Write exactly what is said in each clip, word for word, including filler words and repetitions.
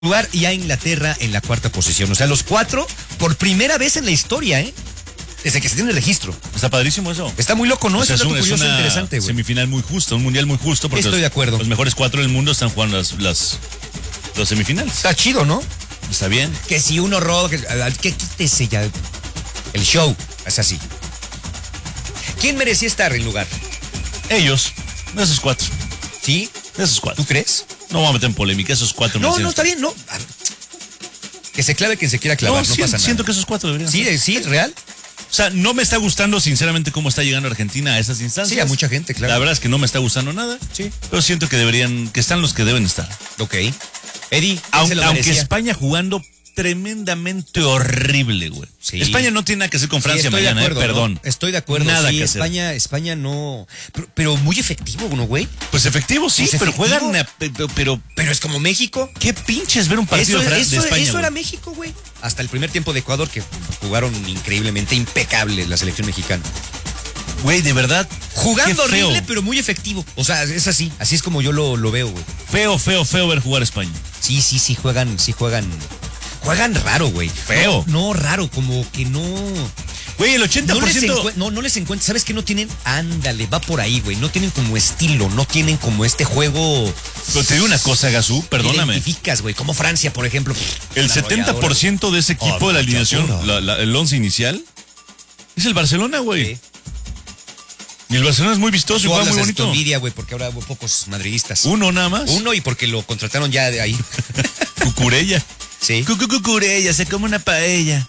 lugar y a Inglaterra en la cuarta posición. O sea, los cuatro por primera vez en la historia, ¿eh? Desde que se tiene registro. Está padrísimo eso. Está muy loco, ¿no? O sea, es, es, un, un, curioso, es una interesante, güey. Semifinal muy justa, un mundial muy justo. Porque Estoy los, de acuerdo. Los mejores cuatro del mundo están jugando las, las, las semifinales. Está chido, ¿no? Está bien. Que si uno roba, que, que quítese ya. El show es así. ¿Quién merecía estar en lugar? Ellos, esos cuatro. ¿Sí? Esos cuatro. ¿Tú crees? No vamos a meter en polémica, esos cuatro. No, merecían no, está estar. bien, no. Que se clave quien se quiera clavar, no, no siento, pasa nada. Siento que esos cuatro deberían Sí, estar. sí, real. O sea, no me está gustando sinceramente cómo está llegando Argentina a esas instancias. Sí, a mucha gente, claro. La verdad es que no me está gustando nada. Sí. Pero siento que deberían, que están los que deben estar. Ok. Eddie, Aunque, se lo aunque merecía? España jugando tremendamente horrible, güey. Sí. España no tiene nada que hacer con Francia Sí, estoy de mañana, acuerdo, eh, perdón. ¿no? Estoy de acuerdo. Nada sí, que hacer. España, España no. Pero, pero muy efectivo, ¿no, güey? Pues efectivo, sí, Pues pero efectivo. juegan. Pero, pero, Pero es como México. qué pinches ver un partido Eso, de, Fran- eso, de España. eso güey. era México, güey. Hasta el primer tiempo de Ecuador, que jugaron increíblemente impecable la selección mexicana. Güey, de verdad. Jugando qué feo. horrible, pero muy efectivo. O sea, es así. Así es como yo lo, lo veo, güey. Feo, feo, feo ver jugar a España. Sí, sí, sí, juegan, sí juegan. Juegan raro, güey. Feo. No, no, raro, como que no. Güey, el ochenta No por les, ciento. encue- no, no les encuentro. ¿Sabes qué no tienen? Ándale, va por ahí, güey. No tienen como estilo, no tienen como este juego. Pero te digo una cosa, Gazú, perdóname. Identificas, güey. Como Francia, por ejemplo. El Una setenta por ciento de ese equipo Oh, de la alineación, arrolladora. la- la- el once inicial, es el Barcelona, güey. Sí. Y el Barcelona es muy vistoso y Tú juega hablas muy de tu bonito. envidia, güey, porque ahora hubo pocos madridistas. Uno nada más. Uno y porque lo contrataron ya de ahí. Cucurella. Sí. Cucu Cucurella, se come una paella.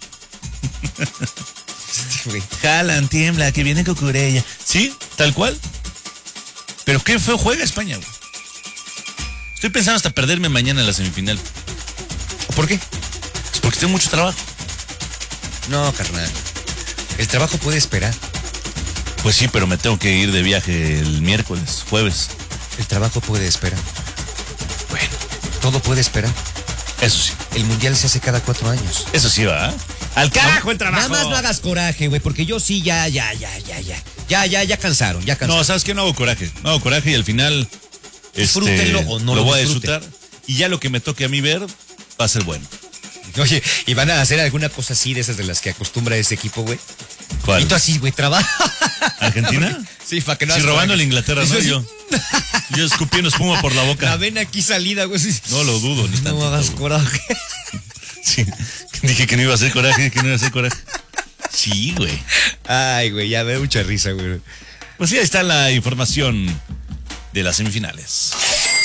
Güey. Jalan, tiembla, que viene Cucurella. Sí, tal cual. Pero qué feo juega España, güey. Estoy pensando hasta perderme mañana en la semifinal. ¿Por qué? Es porque tengo mucho trabajo. No, carnal. El trabajo puede esperar. Pues sí, pero me tengo que ir de viaje el miércoles, jueves. El trabajo puede esperar. Bueno, todo puede esperar. Eso sí, El mundial se hace cada cuatro años. eso sí va. Al carajo el trabajo. Nada más no hagas coraje, güey, porque yo sí, ya, ya, ya, ya, ya. Ya, ya, ya cansaron, ya cansaron. No, ¿sabes qué? No hago coraje. No hago coraje y al final Disfrútenlo este, o no lo lo voy a disfruten. disfrutar. Y ya lo que me toque a mí ver va a ser bueno. Oye, ¿y van a hacer alguna cosa así de esas de las que acostumbra ese equipo, güey? ¿Cuál? Y tú así, güey, trabaja. ¿Argentina? Sí, para que no Sí, hagas robando a coraje. Inglaterra, ¿no? Eso sí. Yo, yo escupiendo espuma por la boca. La ven aquí salida, güey. No lo dudo, ni No tantito, hagas güey. coraje. Sí, dije que no iba a hacer coraje, que no iba a hacer coraje. Sí, güey. Ay, güey, ya me da mucha risa, güey. Pues sí, ahí está la información de las semifinales.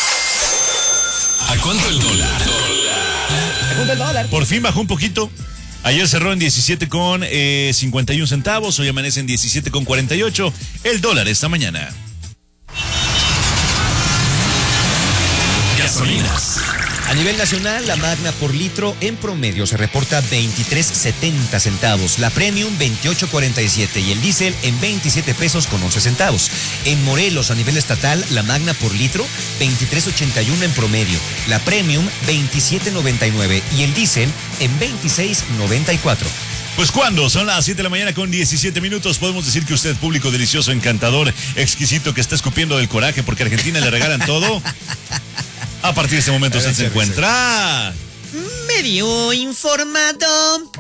¿A cuánto el dólar? Por fin bajó un poquito. Ayer cerró en diecisiete con cincuenta y uno centavos. Hoy amanece en diecisiete con cuarenta y ocho. El dólar esta mañana. Gasolinas. A nivel nacional, la Magna por litro en promedio se reporta veintitrés setenta centavos, la Premium veintiocho cuarenta y siete y el diésel en veintisiete pesos con once centavos. En Morelos, a nivel estatal, la Magna por litro veintitrés ochenta y uno en promedio, la Premium veintisiete noventa y nueve y el diésel en veintiséis noventa y cuatro. Pues cuando son las siete de la mañana con diecisiete minutos, podemos decir que usted, público delicioso, encantador, exquisito, que está escupiendo del coraje porque a Argentina le regalan todo. A partir de este momento usted se encuentra Medio informado.